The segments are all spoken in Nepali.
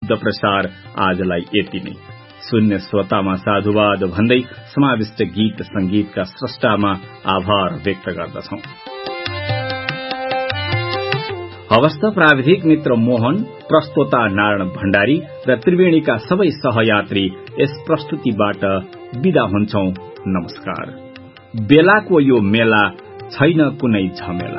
शुद्ध प्रसार आजलाई यति नै। शून्य श्रोतामा साधुवाद भन्दै समाविष्ट गीत संगीतका स्रष्टामा आभार व्यक्त गर्दछौं। हवस्त प्राविधिक मित्र मोहन, प्रस्तोता नारायण भण्डारी र त्रिवेणीका सबै सहयात्री यस प्रस्तुतिबाट बिदा हुन्छौं। नमस्कार। बेलाको यो मेला छैन कुनै झमेला।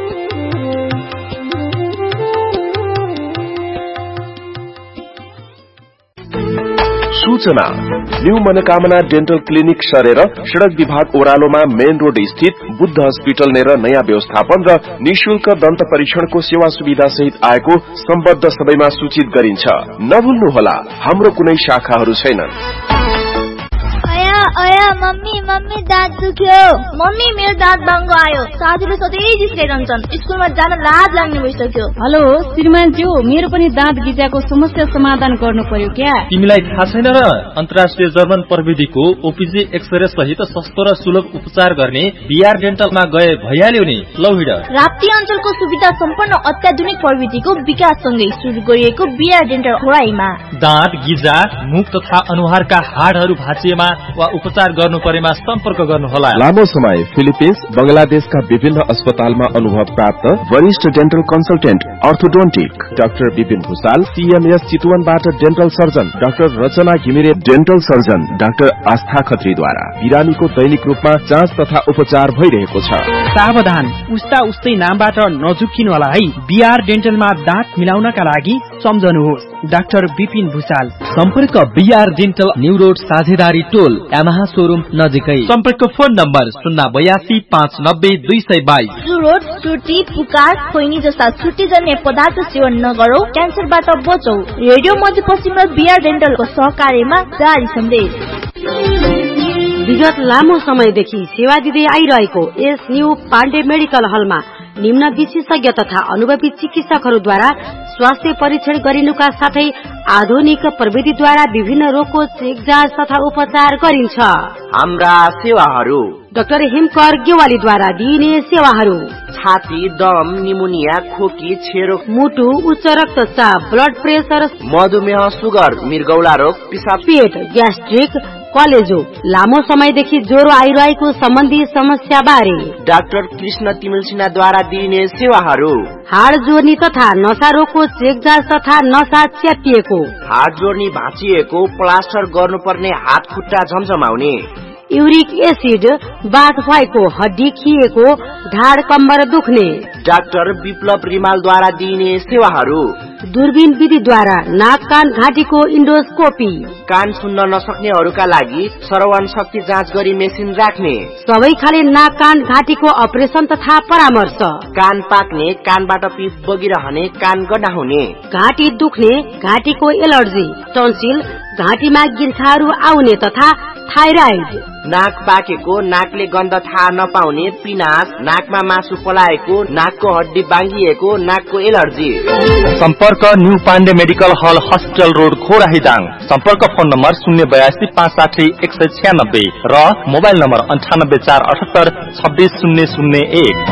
सूचना न्यू मनोकामना डेन्टल क्लिनिक सरेर सड़क विभाग ओह्रालोमा मेन रोड स्थित बुद्ध हस्पिटल नेर नयाँ व्यवस्थापन र निशुल्क दन्त परीक्षणको सेवा सुविधा सहित आएको सम्बद्ध सबैमा सूचित गरिन्छ। नभुल्नुहोला, हाम्रो कुनै शाखाहरू छैनन्। मम्मी दाँत दुख्यो। मम्मी मेरो दाँत बाङ्गो आयो। साथीले सधैँ जिस्काइरहन्छन्। स्कुलमा जान लाज लाग्ने भइसक्यो। हेलो श्रीमानज्यू, मेरो पनि दाँत गिजाको समस्या समाधान गर्नु पर्यो क्या? तिमीलाई थाहा छैन र? अन्तर्राष्ट्रिय जर्मन प्रविधिको ओपीजी एक्सरे सहित सस्तो र सुलभ उपचार गर्ने बीआर डेन्टलमा गए भइहाल्यो नि। लौ हिँड। राप्ती अञ्चलको सुविधा सम्पन्न अत्याधुनिक प्रविधिको विकाससँगै सुरु गरिएको बीआर डेन्टल खोराईमा दाँत गिजा, मुख तथा अनुहारका हाडहरू भाँचिएमा वा उपचार गर्नु परेमा सम्पर्क गर्नुहोला। लामो समय फिलिपिन्स, बंगलादेशका विभिन्न अस्पतालमा अनुभव प्राप्त वरिष्ठ dental consultant orthodontic doctor Vipin Bhusal, CMS चितवनबाट dental surgeon doctor रचना घिमिरे, डेन्टल सर्जन डाक्टर आस्था खत्रीद्वारा बिरामीको दैनिक रूपमा जाँच तथा उपचार भइरहेको छ। सावधान, उस्ता उस्तै नामबाट नझुक्किनु होला है। बीआर डेन्टलमा दाँत मिलाउनका लागि सम्झनुहोस् डाक्टर विपिन भुसाल। सम्पर्क बीआर डेन्टल, न्यू रोड, साझेदारी टोल, यामाहा शोरूम नजिकै। सम्पर्क फोन नम्बर 082 590 222। सुरोट, सुर्ती, पुकार, खैनी जस्ता छुट्टीजन्य पदार्थ सेवन नगरौ, क्यान्सरबाट बचौ। रेडियो मध्यपश्चिम र बीआर डेन्टलको सहकार्यमा जारी सन्देश। विगत लामो समयदेखि सेवा दिँदै आइरहेको यस न्यू पाण्डे मेडिकल हलमा निम्न विशेषज्ञ तथा अनुभवी चिकित्सकहरूद्वारा स्वास्थ्य परीक्षण गरिनुका साथै आधुनिक प्रविधिद्वारा विभिन्न रोगको चेक जाँच तथा उपचार गरिन्छ। हाम्रा सेवाहरू: डाक्टर हिमकर गेवालीद्वारा दिइने सेवाहरू: छाती, दम, निमोनिया, खोकी, छेरो, मुटु, उच्च रक्तचाप, ब्लड प्रेसर, मधुमेह, सुगर, मृगौला रोग, पिसाब, पेट, ग्यास्ट्रिक, कलेजो, लामो समयदेखि ज्वरो आइरहेको सम्बन्धी समस्या बारे डाक्टर कृष्ण तिमिल सिन्हाद्वारा दिइने सेवाहरू: हाड जोड्ने तथा नसा रोगको चेक जाँच तथा नसा च्यातिएको, हाड जोड्ने भाँचिएको, प्लास्टर गर्नुपर्ने हात खुट्टा झमझमाउने, युरिक एसिड, बाथ भएको, हड्डी खिएको, ढाड कम्बर दुख्ने डाक्टर विप्लव रिमालद्वारा दिइने सेवाहरू: दूरबीन विधिद्वारा नाक कान घाँटीको इन्डोस्कोपी, कान सुन्न नसक्नेहरूका लागि श्रवण शक्ति जाँच गरी मेसिन राख्ने, सबै खाले नाक कान घाँटीको अपरेसन तथा परामर्श, कान पाक्ने, कानबाट पिप बगिरहने, कान गनाउने, घाँटी दुख्ने, घाँटीको एलर्जी, टन्सिल, घाँटीमा गिर्खाहरू आउने तथा थाइराइड, नाक पाकेको, नाकले गन्ध थाहा नपाउने, पिनास, नाकमा मासु पलाएको, नाकको हड्डी बाङ्गिएको, नाकको एलर्जी। सम्पर्क न्यू पाण्डे मेडिकल हल, हस्पिटल रोड, खोराहीदाङ। सम्पर्क फोन नम्बर 082 560 196 र मोबाइल नम्बर 98 478 26001।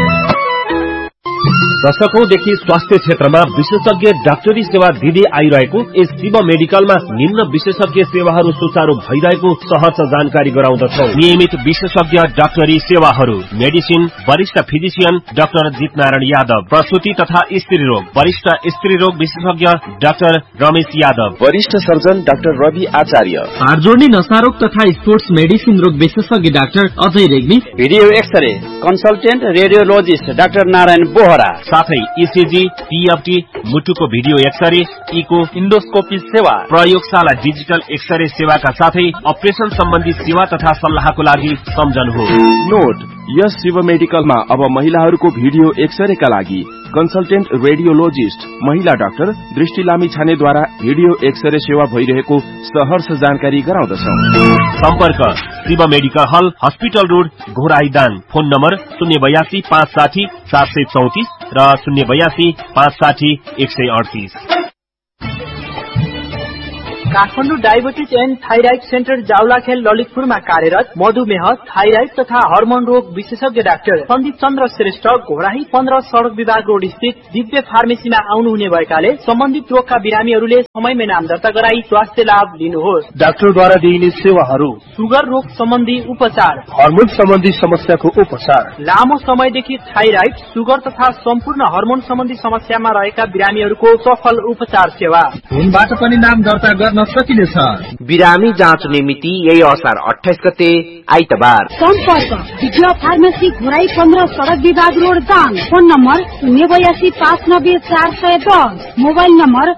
दशकौंदेखि स्वास्थ्य क्षेत्रमा विशेषज्ञ डाक्टरी सेवा दिँदै आइरहेको यस शिव मेडिकलमा निम्न विशेषज्ञ सेवाहरू सुचारू भइरहेको सहज जानकारी गराउँदछौ। नियमित विशेषज्ञ डाक्टरी सेवाहरू: मेडिसिन, वरिष्ठ फिजिशियन डाक्टर जितनारायण यादव, प्रसूति तथा स्त्री रोग, वरिष्ठ स्त्री रोग विशेषज्ञ डाक्टर रमेश यादव, वरिष्ठ सर्जन डाक्टर रवि आचार्य, हाड जोड्ने नसा रोग तथा स्पोर्ट्स मेडिसिन रोग विशेषज्ञ doctor Ajay Regmi, video x-ray consultant radiologist doctor Narayan Bohra, साथै इसिजी, टीएफटी, मुटुको भिडियो एक्सरे, इको, इन्डोस्कोपी सेवा, प्रयोगशाला डिजिटल एक्सरे सेवाका साथै अपरेसन सम्बन्धी सेवा तथा सल्लाहको लागि सम्झनुहोस्। नोट: यस शिव मेडिकलमा अब महिलाहरूको भिडियो एक्सरेका लागि कन्सल्टेन्ट रेडियोलोजिस्ट महिला डाक्टर दृष्टि लामी छानेद्वारा भिडियो एक्सरे सेवा भइरहेको सहर्ष जानकारी गराउँदछौ। सम्पर्क शिव मेडिकल हल, हस्पिटल रोड, घोराईदाङ। फोन नम्बर 082 560 734 र 082 560 138। Kathmandu diabetes and thyroid centre Jawalakhel ललितपुरमा कार्यरत मधुमेह, थाइराइड तथा हर्मोन रोग विशेषज्ञ डाक्टर सन्दीप चन्द्र श्रेष्ठ घोराही 15 सड़क विभाग रोड स्थित दिव्य फार्मेसीमा आउनुहुने भएकाले सम्बन्धित रोगका बिरामीहरूले समयमै नाम दर्ता गराई स्वास्थ्य लाभ लिनुहोस्। डाक्टरद्वारा दिइने सेवाहरू: सुगर रोग सम्बन्धी उपचार, हर्मोन सम्बन्धी समस्याको उपचार, लामो समयदेखि थाइराइड, सुगर तथा सम्पूर्ण हर्मोन सम्बन्धी समस्यामा रहेका बिरामीहरूको सफल उपचार सेवा। फोनबाट पनि नाम दर्ता गर्न सकिनेछ। बिरामी जाँच मिति यही असार 28 गते आइतबार। सम्पर्क दिव्य फार्मेसी घोराई 15 सड़क विभाग road Dang. Phone number 082590410, mobile number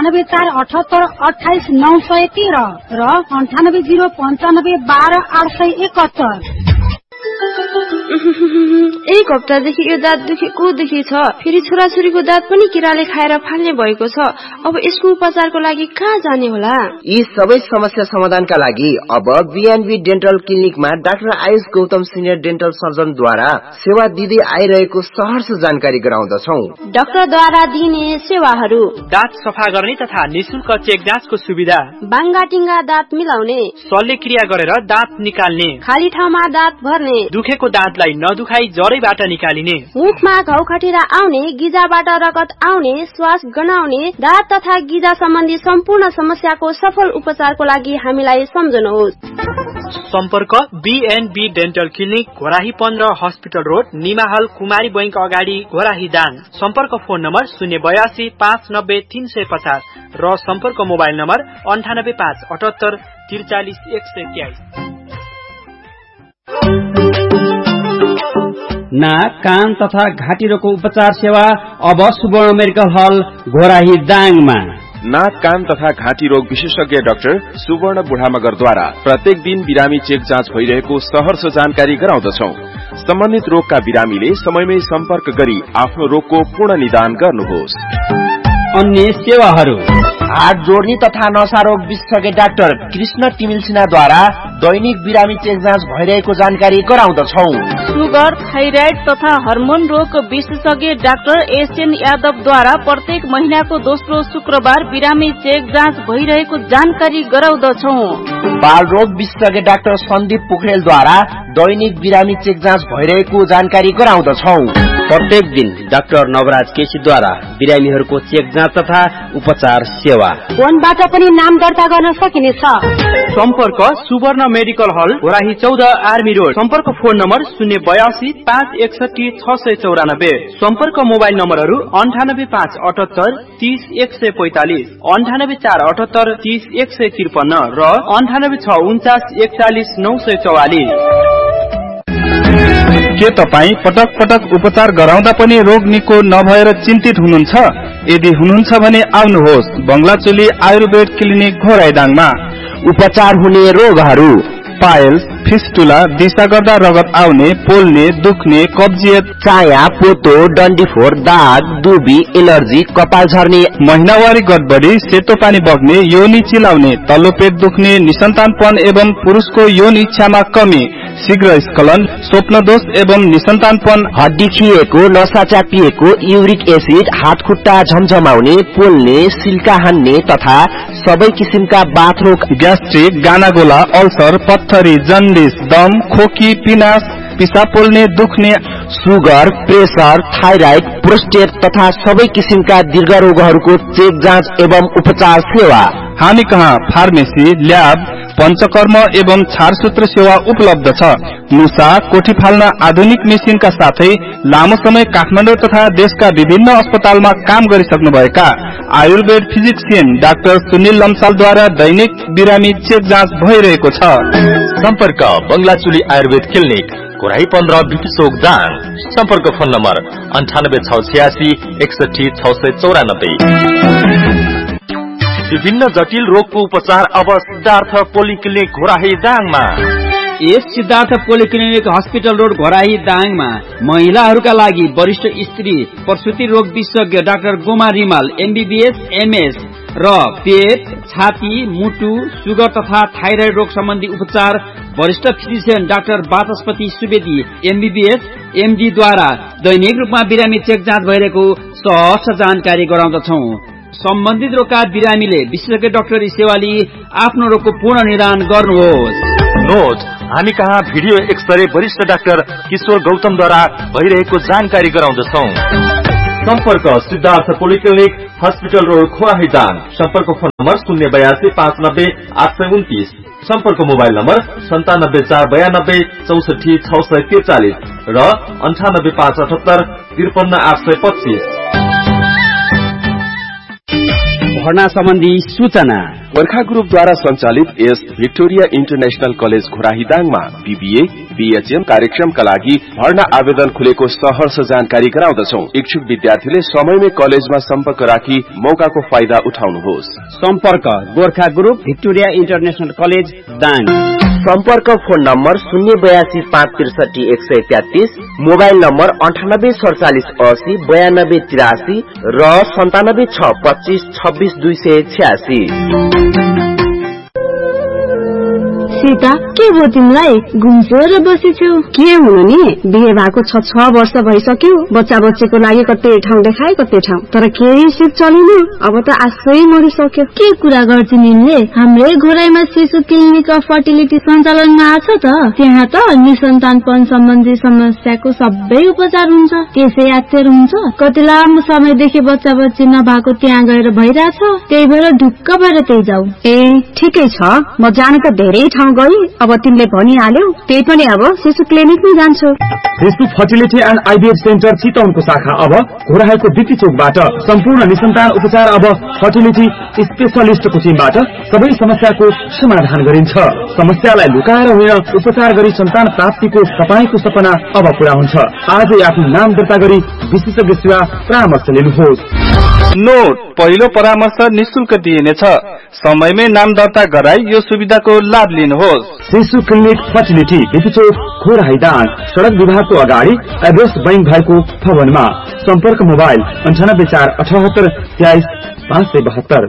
9848782913 र 9805122871। एक हप्तादेखि यो दाँत दुखेको दुखी छ। फेरि छोराछोरीको दाँत पनि किराले खाएर फाल्ने भएको छ। अब यसको उपचारको लागि कहाँ जाने होला? यी सबै समस्या समाधानका लागि अब BNB dental क्लिनिकमा doctor Ayush Gautam senior dental सर्जनद्वारा सेवा दिँदै आइरहेको सहर्ष जानकारी गराउँदछौ। डाक्टरद्वारा दिइने सेवाहरू: दाँत सफा गर्ने तथा निशुल्क चेक जाँचको सुविधा, बाङ्गाटिङ्गा दाँत मिलाउने, शल्यक्रिया गरेर दाँत निकाल्ने, खाली ठाउँमा दाँत भर्ने, दुखेको दाँतलाई नदुखाई जरैबाट निकालिने, मुखमा घाउ खटिरा आउने, गिजाबाट रगत आउने, श्वास गनाउने, दाँत तथा गिजा सम्बन्धी सम्पूर्ण समस्याको सफल उपचारको लागि हामीलाई सम्झनुहोस्। सम्पर्क BNB dental clinic Ghorahi 15 hospital road, निमाहल कुमारी बैंक अगाडि, घोराही दाङ। सम्पर्क फोन नम्बर 082 590 350 र सम्पर्क मोबाइल नम्बर 98578 43 123। नाक, कान तथा घाँटी रोगको उपचार सेवा अब सुवर्ण मेडिकल हल घोराही दाङमा। नाक, कान तथा घाँटी रोग विशेषज्ञ डाक्टर सुवर्ण बुढामगरद्वारा प्रत्येक दिन बिरामी चेक जाँच भइरहेको सहर्ष जानकारी गराउँदछौ। सम्बन्धित रोगका बिरामीले समयमै सम्पर्क गरी आफ्नो रोगको पूर्ण निदान गर्नुहोस्। अन्य सेवाहरू: हात जोड्ने तथा नसा रोग विशेषज्ञ डाक्टर कृष्ण तिमिल सिन्हाद्वारा दैनिक बिरामी चेक जाँच भइरहेको जानकारी गराउँदछौ। सुगर, थाइराइड तथा हर्मोन रोग विशेषज्ञ डाक्टर एसएन यादवद्वारा प्रत्येक महिनाको दोस्रो शुक्रबार बिरामी चेक जाँच भइरहेको जानकारी गराउँदछौ। बाल रोग विशेषज्ञ डाक्टर सन्दीप पोखरेलद्वारा दैनिक बिरामी चेक जाँच भइरहेको जानकारी गराउँदछौ। प्रत्येक दिन डाक्टर नवराज केसीद्वारा बिरामीहरूको चेक जाँच तथा उपचार सेवा। फोनबाट पनि नाम दर्ता गर्न सकिनेछ। सम्पर्क सुवर्ण मेडिकल हल घोराही 14 आर्मी रोड। सम्पर्क फोन नम्बर 082 561 694। सम्पर्क मोबाइल नम्बरहरू 98578 30 145, 98478 30 153 र 98649 41 944। के तपाईँ पटक पटक उपचार गराउँदा पनि रोग निको नभएर चिन्तित हुनुहुन्छ? यदि हुनुहुन्छ भने आउनुहोस् बंगलाचोली आयुर्वेद क्लिनिक घोराइदाङमा। उपचार हुने रोगहरू: पाइल्स, फिस्टुला, दिशा गर्दा रगत आउने, पोल्ने, दुख्ने, कब्जियत, चाया, पोतो, डन्डीफोर, दाग, दुबी, एलर्जी, कपाल झर्ने, महिनावारी गडबडी, सेतो पानी बग्ने, योनि चिलाउने, तल्लो पेट दुख्ने, निसन्तानपन एवं पुरुषको यौन इच्छामा कमी, शीघ्र स्खलन, स्वप्नदोष एवं निसन्तानपन, हड्डी खिएको, नसा च्यापिएको, युरिक एसिड, हात खुट्टा झमझमाउने, पोल्ने, सिल्का हान्ने तथा सबै किसिमका बाथ रोग, ग्यास्ट्रिक, गानागोला, अल्सर, पत्थरी, जन्डिस, दम, खोकी, पिनास, पिसाब पोल्ने, दुख्ने, सुगर, प्रेसर, थाइराइड, प्रोस्टेट तथा सबै किसिमका दीर्घ रोगहरूको चेक जाँच एवं उपचार सेवा। हामी कहाँ फार्मेसी, ल्याब, पंचकर्म एवं छारसूत्र सेवा उपलब्ध छ। मुसा, कोठी फाल्न आधुनिक मेसिनका साथै लामो समय काठमाडौँ तथा देशका विभिन्न अस्पतालमा काम गरिसक्नुभएका आयुर्वेद फिजिक्सियन डाक्टर सुनिल लम्सालद्वारा दैनिक बिरामी चेक जाँच भइरहेको छ। सम्पर्क बंगलाचोली आयुर्वेद क्लिनिक घोराही 15 बिटी चोक दाङ। सम्पर्क फोन नम्बर 98686 61 694। विभिन्न जटिल रोगको उपचार अब सिद्धार्थ पोलिक्लिनिक घोराही दाङमा। यस Siddhartha polyclinic hospital road Ghorahi दाङमा महिलाहरूका लागि वरिष्ठ स्त्री प्रसुति रोग विशेषज्ञ doctor Goma Rimal MBBS MS र पेट, छाती, मुटु, सुगर तथा थाइराइड रोग सम्बन्धी उपचार वरिष्ठ फिजिशियन डाक्टर वाचस्पति सुवेदी एमबीबीएस एमडी द्वारा दैनिक रूपमा बिरामी चेक जाँच भइरहेको सहर्ष जानकारी गराउँदछौ। सम्बन्धित रोगका बिरामीले विशेषज्ञ डाक्टरी सेवा लिई आफ्नो रोगको पूर्ण निदान गर्नुहोस्। नोट, हामी कहाँ भिडियो एक्सरे वरिष्ठ डाक्टर किशोर गौतमद्वारा भइरहेको जानकारी गराउँदछौं। सम्पर्क सिद्धार्थ पोलिक्लिनिक, हस्पिटल रोड, खोराहीदाङ। सम्पर्क फोन नम्बर 082 590 829। सम्पर्क मोबाइल नम्बर 97 492 64 643 र 98 578 53 825। भर्ना सम्बन्धी सूचना गोर्खा ग्रुपद्वारा सञ्चालित S Victoria international college खोराहीदाङमा BBA, BHM कार्यक्रमका लागि भर्ना आवेदन खुलेको सहर्ष जानकारी गराउँदछौ। इच्छुक विद्यार्थीले समयमै कलेजमा सम्पर्क राखी मौकाको फाइदा उठाउनुहोस्। सम्पर्क Gorkha group, Victoria international college Dang. सम्पर्क फोन नम्बर 082 563 133, मोबाइल नम्बर 98 47 80 92 83 र 97 6 25 26 286। सीता, के भयो तिमीलाई? घुम्छौ र बसिछौ? के हुनु नि, बिहे भएको 6 वर्ष भइसक्यो। बच्चा बच्चीको लागि कतै ठाउँ देखाए कतै ठाउँ, तर केही सिप चलिनु। अब त आशै मरिसक्यो। के कुरा गर्छ निले? हाम्रै घोराईमा शिशु क्लिनिक अफ फर्टिलिटी सञ्चालनमा आछ त। त्यहाँ त निसन्तानपन सम्बन्धी समस्याको सबै उपचार हुन्छ। त्यसै अक्षर हुन्छ। कति लामो समयदेखि बच्चा बच्ची नभएको त्यहाँ गएर भइरहेछ। त्यही भएर ढुक्क भएर त्यही जाऊ। ए, ठिकै छ। म जान त धेरै ठाउँ गई। अब तिमीले भनिहाल्यौ, त्यही पनि अब शिशु क्लिनिकमै जान्छु। शिशु फर्टिलिटी एन्ड आइभीएफ सेन्टर चितवनको शाखा अब घोराईको बिपी चोकबाट सम्पूर्ण निसन्तान उपचार अब फर्टिलिटी स्पेशलिस्टको टिमबाट सबै समस्याको समाधान गरिन्छ। समस्यालाई लुकाएर होइन, उपचार गरी सन्तान प्राप्तिको तपाईको सपना अब पूरा हुन्छ। आजै आफ्नो नाम दर्ता गरी विशेषज्ञ सेवा परामर्श लिनुहोस्। नोट, पहिलो परामर्श निशुल्क दिइनेछ। समयमै नाम दर्ता गराई यो सुविधाको लाभ लिनुहोस्। शिशु क्लिनिक फर्टिलिटी, बिपी चोक, खोराहीदाङ, सड़क विभागको अगाडि एभरेस्ट बैंक भएको भवनमा। सम्पर्क मोबाइल 98 478 23 572।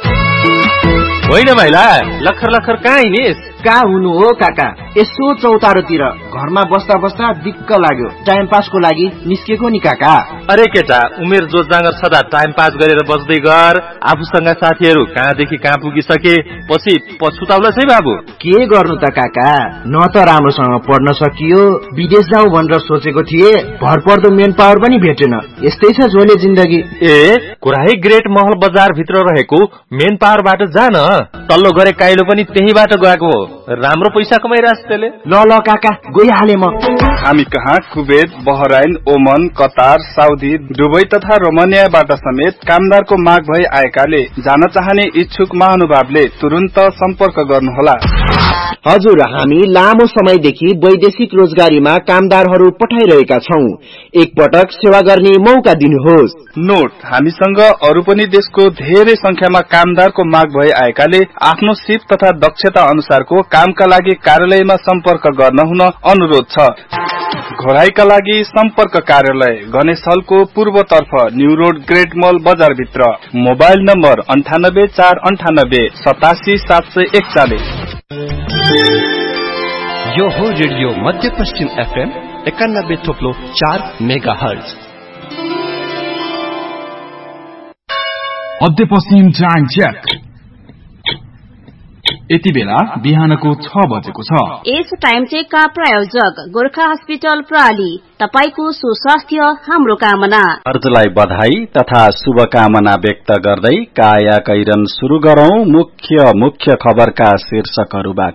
होइन भाइला, लखर लखर कहाँ हिँडिस? कहाँ हुनु हो काका, यसो चौतारोतिर घरमा बस्दा बस्दा दिक्क लाग्यो। टाइम पासको लागि निस्केको नि काका। अरे केटा, उमेर जोत जाँगर सदा टाइम पास गरेर बस्दै गर। आफूसँग साथीहरू कहाँदेखि कहाँ पुगिसके, पछि पछुताउला है बाबु। के गर्नु त काका, न त राम्रोसँग पढ्न सकियो, विदेश जाउँ भनेर सोचेको थिए, भरपर्दो मेन पावर पनि भेटेन। यस्तै छ झोले जिन्दगी। ए, खोराही ग्रेट महल बजार भित्र रहेको मेन पावरबाट जान। तल्लो गरे काइलो पनि त्यहीबाट गएको हो। राम्रो पैसा कमाइरहेछ त्यसले। ल काका, गइहाले म। हामी कहाँ कुवेत, बहराइन, ओमन, कतार, साउदी, दुबई तथा रोमानियाबाट समेत कामदारको माग भई आएकाले जान चाहने इच्छुक महानुभावले तुरुन्त सम्पर्क गर्नुहोला। हजुर, हामी लामो समयदेखि वैदेशिक रोजगारीमा कामदारहरू पठाइरहेका छौं। एकपटक सेवा गर्ने मौका दिनुहोस्। नोट, हामीसँग अरू पनि देशको धेरै संख्यामा कामदारको माग भई आएकाले आफ्नो सिप तथा दक्षता अनुसारको कामका लागि कार्यालयमा सम्पर्क गर्न हुन अनुरोध छ। घोराईका लागि सम्पर्क कार्यालय गणेश हलको पूर्वतर्फ न्यू रोड ग्रेट मल बजार भित्र। Mobile number 98 498 87 741। यो हो रेडियो मध्य पश्चिम FM 91.4 मेगाहर्ज। मध्य पश्चिम टाइम चेक। यति बेला बिहानको 6 बजेको छ। यस टाइम चेकका प्रायोजक गोर्खा हस्पिटल प्रणाली। तपाईको सुस्वास्थ्य हाम्रो कामना। अर्जलाई बधाई तथा शुभकामना व्यक्त गर्दै काया कैरन सुरु गरौं मुख्य खबरका शीर्षकहरूबाट।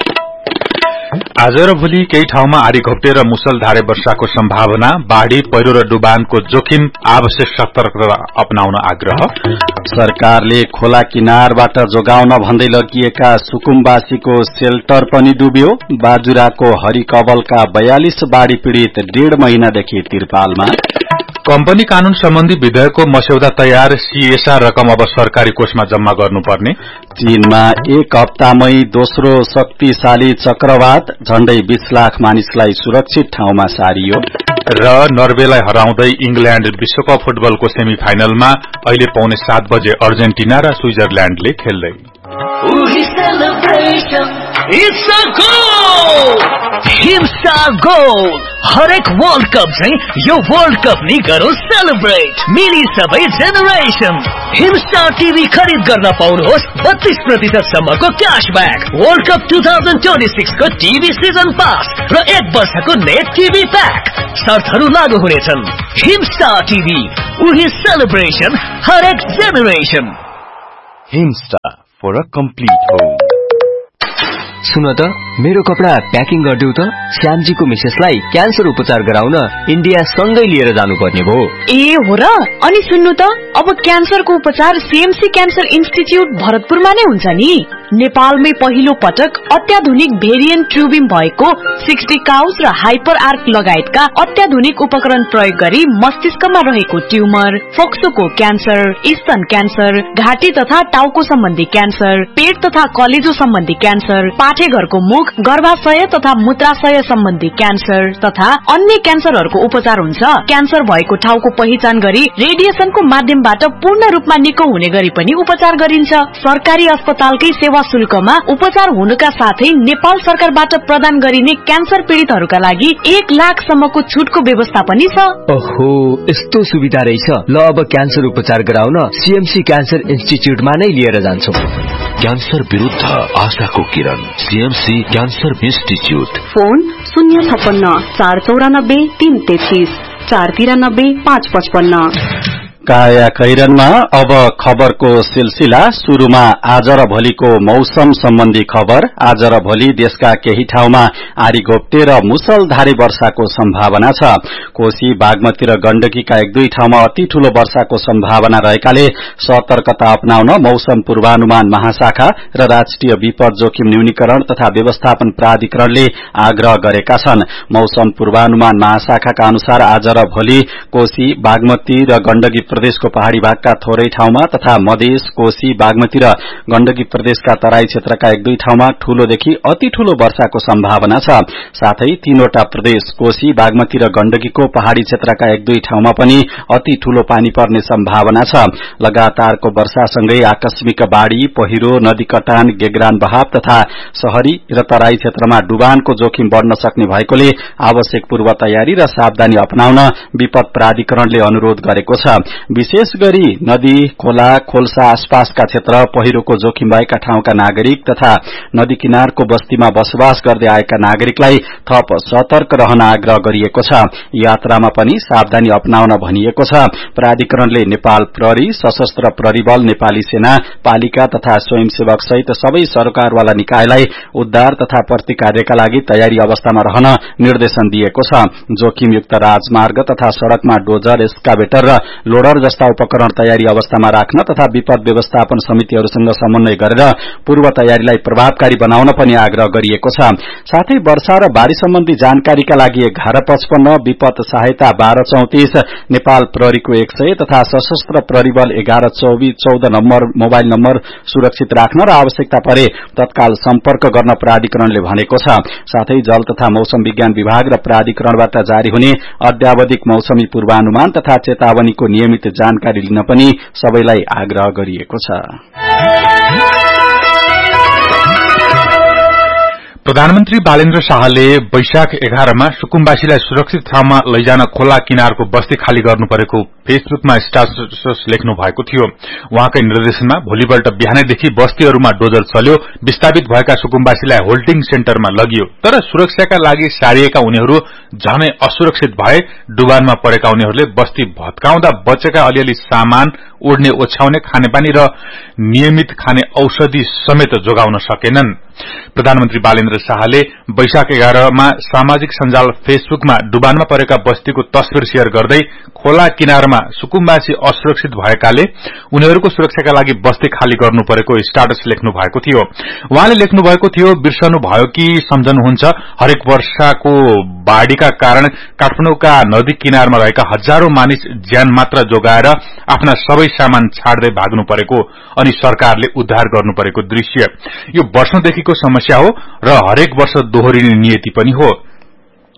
आज र भोलि केही ठाउँमा आधी घोप्टे र मुसलधारे वर्षाको सम्भावना, बाढ़ी पहिरो र डुबानको जोखिम, आवश्यक सतर्कता अपनाउन आग्रह। सरकारले खोला किनारबाट जोगाउन भन्दै लगिएका सुकुम्बासीको सेल्टर पनि डुब्यो। बाजुराको हरिकवलका 42 बाढ़ी पीड़ित 1.5 महिनादेखि तिरपालमा। कम्पनी कानून सम्बन्धी विधेयकको मस्यौदा तयार, सीएसआर रकम अब सरकारी कोषमा जम्मा गर्नुपर्ने। चीनमा एक हप्तामै दोस्रो शक्तिशाली चक्रवात, झण्डै 20 लाख मानिसलाई सुरक्षित ठाउँमा सारियो। र नर्वेलाई हराउँदै इंग्ल्याण्ड विश्वकप फुटबलको सेमी फाइनलमा अहिले 7:15 बजे अर्जेन्टिना र स्विजरल्याण्डले खेल्दै। It's a goal! हिम्सा गोल! हरेक वर्ल्ड कप चाहिँ यो वर्ल्ड कप नि गरौँ सेलिब्रेट मिली सबै जेनेरेसन हिम्सा टिभी खरिद गर्न पाउनुहोस् 32% सम्मको क्याशब्याक वर्ल्ड कप 2026 को टिभी सिजन पास र 1 वर्षको नेट टिभी प्याक शर्तहरू लागू हुनेछन् हिम्सा टिभी उही सेलिब्रेसन हरेक generation हिम्सा for a complete home सुन त मेरो कपडा प्याकिङ गर्दिउ त श्यामजीको मिसेसलाई क्यान्सर उपचार गराउन इन्डिया सँगै लिएर जानुपर्ने भो ए हो र अनि सुन्नु त अब क्यान्सरको उपचार सीएमसी क्यान्सर इन्स्टिट्युट भरतपुरमा नै हुन्छ नि नेपालमै पहिलो पटक अत्याधुनिक भेरिएन्ट ट्युबिम भएको 60 काउस र हाइपर आर्क लगायतका अत्याधुनिक उपकरण प्रयोग गरी मस्तिष्कमा रहेको ट्युमर फोक्सोको क्यान्सर स्तन क्यान्सर घाँटी तथा टाउको सम्बन्धी क्यान्सर पेट तथा कलेजो सम्बन्धी क्यान्सर पाठेघरको मुख गर्भाशय तथा मूत्राशय सम्बन्धी क्यान्सर तथा अन्य क्यान्सरहरूको उपचार हुन्छ क्यान्सर भएको ठाउँको पहिचान गरी रेडिएसनको माध्यमबाट पूर्ण रूपमा निको हुने गरी पनि उपचार गरिन्छ सरकारी अस्पतालकै सेवा शुल्कमा उपचार हुनुका साथै नेपाल सरकारबाट प्रदान गरिने क्यान्सर पीडितहरूका लागि 1 लाख सम्मको छुटको व्यवस्था पनि छ ओहो यस्तो सुविधा रहेछ ल अब क्यान्सर उपचार गराउन सीएमसी क्यान्सर इन्स्टिट्युटमा नै लिएर जान्छौं क्यान्सर विरुद्ध आशाको किरण सीएमसी क्यान्सर इन्स्टिट्युट फोन 056 494 333 493 555 काया कैरनमा अब खबरको सिलसिला सुरुमा आज र भोलिको मौसम सम्बन्धी खबर आज र भोलि देशका केही ठाउँमा आरी घोप्टे र मुसलधारे वर्षाको सम्भावना छ कोशी बागमती र गण्डकीका 1-2 ठाउँमा अति ठूलो वर्षाको सम्भावना रहेकाले सतर्कता अपनाउन मौसम पूर्वानुमान महाशाखा र राष्ट्रिय विपद जोखिम न्यूनीकरण तथा व्यवस्थापन प्राधिकरणले आग्रह गरेका छन् मौसम पूर्वानुमान महाशाखाका अनुसार आज र भोलि कोशी बागमती र गण्डकी प्रदेशको पहाड़ी भागका थोरै ठाउँमा तथा मधेस कोशी बागमती र गण्डकी प्रदेशका तराई क्षेत्रका 1-2 ठाउँमा ठूलोदेखि अति ठूलो वर्षाको सम्भावना छ साथै 3वटा प्रदेश कोशी बागमती र गण्डकीको पहाड़ी क्षेत्रका 1-2 ठाउँमा पनि अति ठूलो पानी पर्ने सम्भावना छ लगातारको वर्षासँगै आकस्मिक बाढ़ी पहिरो नदी कटान गेगरान बहाव तथा शहरी र तराई क्षेत्रमा डुबानको जोखिम बढ़न सक्ने भएकोले आवश्यक पूर्व तयारी र सावधानी अपनाउन विपद प्राधिकरणले अनुरोध गरेको छ विशेष गरी नदी खोला खोल्सा आसपासका क्षेत्र पहिरोको जोखिम भएका ठाउँका नागरिक तथा नदी किनारको बस्तीमा बसोबास गर्दै आएका नागरिकलाई थप सतर्क रहन आग्रह गरिएको छ यात्रामा पनि सावधानी अपनाउन भनिएको छ प्राधिकरणले नेपाल प्रहरी सशस्त्र प्रहरी बल नेपाली सेना पालिका तथा स्वयंसेवक सहित सबै सरकारवाला निकायलाई उद्धार तथा प्रतिकार्यका लागि तयारी अवस्थामा रहन निर्देशन दिएको छ जोखिमयुक्त राजमार्ग तथा सड़कमा डोजर एस्काभेटर र लोडर जस्ता उपकरण तयारी अवस्थामा राख्न तथा विपद व्यवस्थापन समितिहरूसँग समन्वय गरेर पूर्व तयारीलाई प्रभावकारी बनाउन पनि आग्रह गरिएको छ साथै वर्षा र बाढ़ी सम्बन्धी जानकारीका लागि 1155 विपद सहायता 1234 नेपाल प्रहरीको 100 तथा सशस्त्र प्रहरी बल 112414 नम्बर मोबाइल नम्बर सुरक्षित राख्न र आवश्यकता परे तत्काल सम्पर्क गर्न प्राधिकरणले भनेको छ साथै जल तथा मौसम विज्ञान विभाग र प्राधिकरणबाट जारी हुने अद्यावधिक मौसमी पूर्वानुमान तथा चेतावनीको नियमित जानकारी लिन पनि सबैलाई आग्रह गरिएको छ प्रधानमन्त्री बालेन्द्र शाहले वैशाख 11 मा सुकुम्बासीलाई सुरक्षित ठाउँमा लैजान खोला किनारको बस्ती खाली गर्नु परेको फेसबुकमा स्टाटस लेख्नु भएको थियो उहाँकै निर्देशनमा भोलिपल्ट बिहानैदेखि बस्तीहरूमा डोजर चल्यो विस्थापित भएका सुकुम्बासीलाई होल्डिङ सेन्टरमा लगियो तर सुरक्षाका लागि सारिएका उनीहरू झनै असुरक्षित भए डुबानमा परेका उनीहरूले बस्ती भत्काउँदा बचेका अलिअलि सामान ओड्ने ओछ्याउने खानेपानी र नियमित खाने औषधि समेत जोगाउन सकेनन् प्रधानमन्त्री बालेन्द्र शाहले वैशाख 11 मा सामाजिक सञ्जाल फेसबुकमा डुबानमा परेका बस्तीको तस्बिर शेयर गर्दै खोला किनारमा सुकुम्बासी असुरक्षित भएकाले उनीहरूको सुरक्षाका लागि बस्ती खाली गर्नु परेको स्टाटस लेख्नु भएको थियो उहाँले लेख्नु भएको थियो बिर्सनु भयो कि सम्झनुहुन्छ हरेक वर्षको बाढ़ीका कारण काठमाडौँका नदी किनारमा रहेका हजारौं मानिस ज्यान मात्र जोगाएर आफ्ना सबै सामान छाड्दै भाग्नु परेको अनि सरकारले उद्धार गर्नु परेको दृश्य यो वर्षौंदेखिको समस्या हो र हरेक वर्ष दोहोरिने नियति पनि हो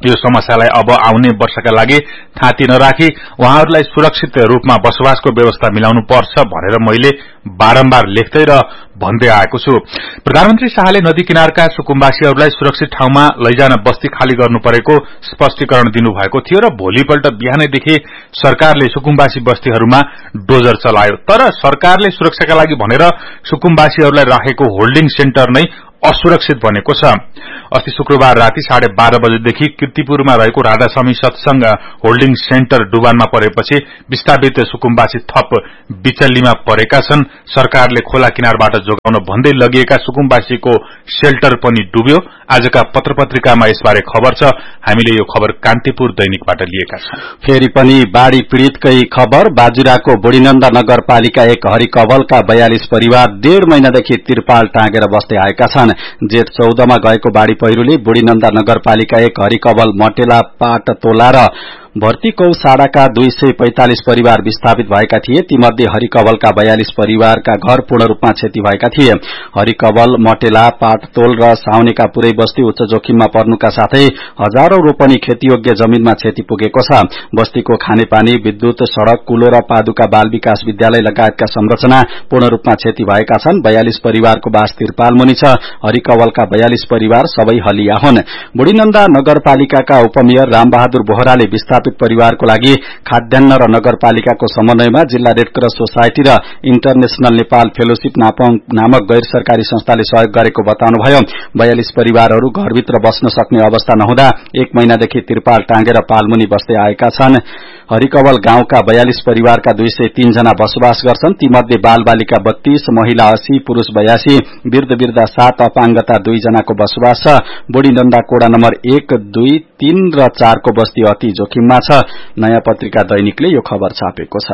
यो समस्यालाई अब आउने वर्षका लागि थाँती नराखी उहाँहरूलाई सुरक्षित रूपमा बसोबासको व्यवस्था मिलाउनु पर्छ भनेर मैले बारम्बार लेख्दै र भन्दै आएको छु। प्रधानमन्त्री शाहले नदी किनारका सुकुम्बासीहरूलाई सुरक्षित ठाउँमा लैजान बस्ती खाली गर्नु परेको स्पष्टीकरण दिनुभएको थियो र भोलिपल्ट बिहानैदेखि सरकारले सुकुम्बासी बस्तीहरूमा डोजर चलायो। तर सरकारले सुरक्षाका लागि भनेर सुकुम्बासीहरूलाई राखेको होल्डिङ सेन्टर नै असुरक्षित बनेको छ। अस्ति शुक्रबार राति 12:30 बजेदेखि कीर्तिपुरमा रहेको राधास्वामी सत्संग होल्डिङ सेन्टर डुबानमा परेपछि विस्थापित सुकुम्बासी थप बिचल्लीमा परेका छन्। सरकारले खोला किनारबाट जोगाउन भन्दै लगिएका सुकुम्बासीको शेल्टर पनि डुब्यो। आजका पत्रपत्रिकामा यसबारे खबर छ। हामीले यो खबर कान्तिपुर दैनिकबाट लिएका छौं। फेरि पनि बाढ़ी पीड़ितकै खबर। बाजुराको बुढीनन्दा नगरपालिका 1 हरिकवलका 42 परिवार 1.5 महिनादेखि तिरपाल टाँगेर बस्दै आएका छन्। जेठ 14 मा गएको बाढ़ी पहिरोले बुढीनन्दा नगरपालिका 1 हरिकवल मटेला पाटतोला र भर्तीकौ साडाका 245 परिवार विस्थापित भएका थिए। तीमध्ये हरिकवलका 42 परिवारका घर पूर्ण रूपमा क्षति भएका थिए। हरिकवल मटेला पाटतोल र साउनेका पूरै बस्ती उच्च जोखिममा पर्नुका साथै हजारौं रोपनी खेतीयोग्य जमिनमा क्षति पुगेको छ। बस्तीको खानेपानी, विद्युत, सड़क, कुलो र पादुका बाल विकास विद्यालय लगायतका संरचना पूर्ण रूपमा क्षति भएका छन्। 42 परिवारको बास तिरपाल मुनि छ। हरिकवलका 42 परिवार सबै हलिया हुन्। बुढीनन्दा नगरपालिकाका उपमेयर रामबहादुर बोहराले विस्थापित परिवारको लागि खाद्यान्न र नगरपालिकाको समन्वयमा जिल्ला रेड क्रस सोसाइटी र इन्टरनेशनल नेपाल फेलोशिप नामक गैर सरकारी संस्थाले सहयोग गरेको बताउनुभयो। 42 परिवारहरू घरभित्र बस्न सक्ने अवस्था नहुँदा 1 महिनादेखि तिरपाल टाँगेर पालमुनि बस्दै आएका छन्। हरिकवल गाउँका 42 परिवारका 203 जना बसोबास गर्छन्। तीमध्ये बालबालिका 32, महिला 80, पुरूष 82, वृद्ध 7, अपाङ्गता 2 जनाको बसोबास छ। बुढीनन्दा कोडा नम्बर 1, 2, 3 र 4 को बस्ती अति जोखिममा छ। नयाँ पत्रिका दैनिकले यो खबर छापेको छ।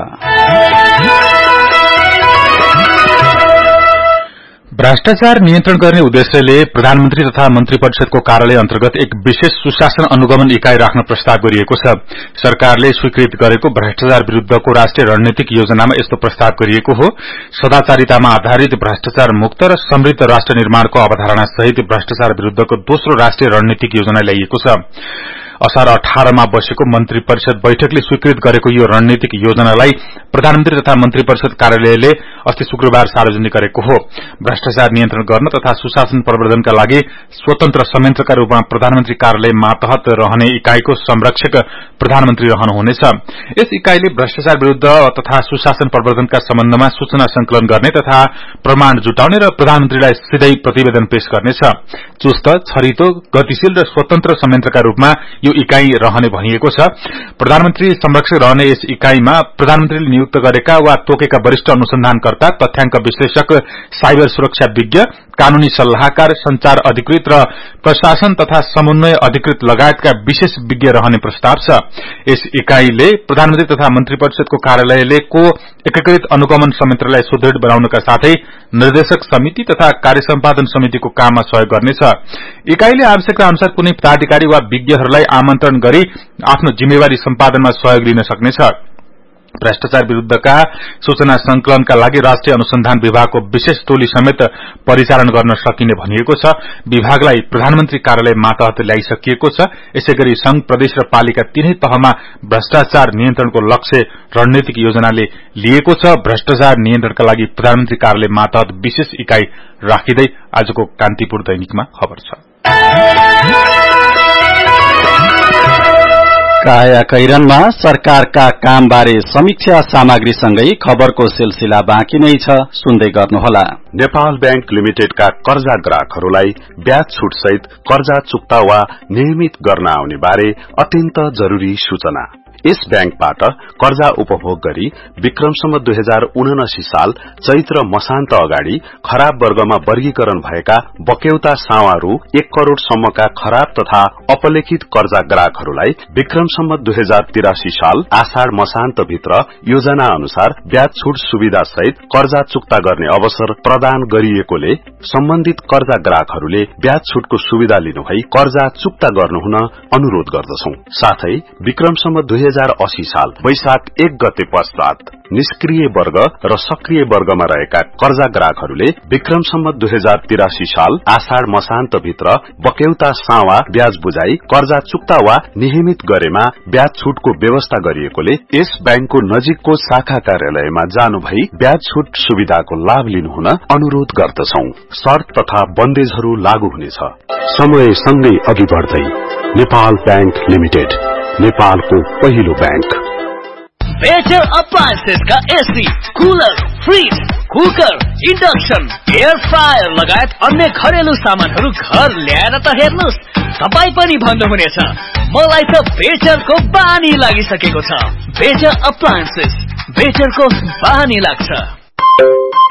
भ्रष्टाचार नियन्त्रण गर्ने उद्देश्यले प्रधानमन्त्री तथा मन्त्री परिषदको कार्यालय अन्तर्गत एक विशेष सुशासन अनुगमन इकाई राख्न प्रस्ताव गरिएको छ। सरकारले स्वीकृत गरेको भ्रष्टाचार विरूद्धको राष्ट्रिय रणनीतिक योजनामा यस्तो प्रस्ताव गरिएको हो। सदाचारितामा आधारित भ्रष्टाचार मुक्त र समृद्ध राष्ट्र निर्माणको अवधारणा सहित भ्रष्टाचार विरूद्धको दोस्रो राष्ट्रिय रणनीतिक योजना ल्याइएको छ। असार 18 मा बसेको मन्त्री परिषद बैठकले स्वीकृत गरेको यो रणनीतिक योजनालाई प्रधानमन्त्री तथा मन्त्री परिषद कार्यालयले अस्ति शुक्रबार सार्वजनिक गरेको हो। भ्रष्टाचार नियन्त्रण गर्न तथा सुशासन प्रवर्धनका लागि स्वतन्त्र संयन्त्रका रूपमा प्रधानमन्त्री कार्यालय मातहत रहने इकाईको संरक्षक प्रधानमन्त्री रहनुहुनेछ। यस इकाईले भ्रष्टाचार विरूद्ध तथा सुशासन प्रवर्धनका सम्बन्धमा सूचना संकलन गर्ने तथा प्रमाण जुटाउने र प्रधानमन्त्रीलाई सिधै प्रतिवेदन पेश गर्नेछ। चुस्त, छरितो, गतिशील र स्वतन्त्र संयन्त्रका रूपमा यो इकाई रहने भनिएको छ। प्रधानमन्त्री संरक्षक रहने यस इकाईमा प्रधानमन्त्रीले नियुक्त गरेका वा तोकेका वरिष्ठ अनुसन्धानकर्ता, तथ्याङ्क विश्लेषक, साइबर सुरक्षा विज्ञ, कानूनी सल्लाहकार, संचार अधिकृत र प्रशासन तथा समन्वय अधिकृत लगायतका विशेष विज्ञ रहने प्रस्ताव छ। यस इकाईले प्रधानमन्त्री तथा मन्त्री परिषदको कार्यालयको एकीकृत अनुगमन संयन्त्रलाई सुदृढ़ बनाउनका साथै निर्देशक समिति तथा कार्य सम्पादन समितिको काममा सहयोग गर्नेछ। इकाईले आवश्यकता अनुसार कुनै पदाधिकारी वा विज्ञहरूलाई आमन्त्रण गरी आफ्नो जिम्मेवारी सम्पादनमा सहयोग लिन सक्नेछ। भ्रष्टाचार विरूद्धका सूचना संकलनका लागि राष्ट्रिय अनुसन्धान विभागको विशेष टोली समेत परिचालन गर्न सकिने भनिएको छ। विभागलाई प्रधानमन्त्री कार्यालय मातहत ल्याइसकिएको छ। यसैगरी संघ, प्रदेश र पालिका तीनै तहमा भ्रष्टाचार नियन्त्रणको लक्ष्य रणनीतिक योजनाले लिएको छ। भ्रष्टाचार नियन्त्रणका लागि प्रधानमन्त्री कार्यालय मातहत विशेष इकाई राखिँदै आजको कान्तिपुर दैनिकमा खबर छ। कायाकैरनमा सरकारका कामबारे समीक्षा सामग्रीसँगै खबरको सिलसिला बाँकी नै छ, सुन्दै गर्नुहोला। नेपाल बैंक लिमिटेडका कर्जा ग्राहकहरूलाई ब्याज छुट सहित कर्जा चुक्ता वा नियमित गर्न आउने बारे अत्यन्त जरूरी सूचना। यस बैंकबाट कर्जा उपभोग गरी विक्रमसम्म 2079 साल चैत्र मसान्त अगाडि खराब वर्गमा वर्गीकरण भएका बक्यौता सावा रु 1 करोड़ सम्मका खराब तथा अपलेखित कर्जा ग्राहकहरूलाई विक्रमसम्म 2083 साल आषाढ़ मसान्त भित्र योजना अनुसार ब्याज छुट सुविधा सहित कर्जा चुक्ता गर्ने अवसर प्रदान गरिएकोले सम्बन्धित कर्जा ग्राहकहरूले ब्याज छुटको सुविधा लिनुभई कर्जा चुक्ता गर्नुहुन अनुरोध गर्दछौं। साथै विक्रमसम्म 2080 साल वैशाख 1 गते पश्चात निष्क्रिय वर्ग र सक्रिय वर्गमा रहेका कर्जा ग्राहकहरूले विक्रम सम्वत 2083 साल आषाढ़ मसान्त भित्र बक्यौता सावा ब्याज बुझाई कर्जा चुक्ता वा नियमित गरेमा ब्याज छुटको व्यवस्था गरिएकोले यस बैंकको नजिकको शाखा कार्यालयमा जानु भई ब्याज छुट सुविधाको लाभ लिनुहुन अनुरोध गर्दछौं। शर्त तथा बन्देजहरू लागू हुनेछ। समय सँगै अघि बढ्दै नेपाल बैंक लिमिटेड, नेपालको पहिलो बैंक। बेटर अप्लायन्सेस का AC, cooler, fridge, cooker, induction, air fryer लगायत अन्य घरेलु सामानहरू घर ल्याएर त हेर्नुस्, तपाई पनि भन्नुहुनेछ मलाई त बेटरको बानी लागिसकेको छ। बेटर अप्लायन्सेस, बेटरको बानी लाग्छ।